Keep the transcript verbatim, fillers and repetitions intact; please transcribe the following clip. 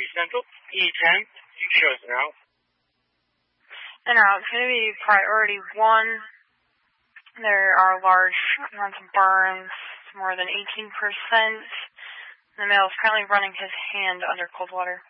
Central, E ten, shows now. And now it's going to be priority one. There are large amounts of burns, more than eighteen percent. The male is currently running his hand under cold water.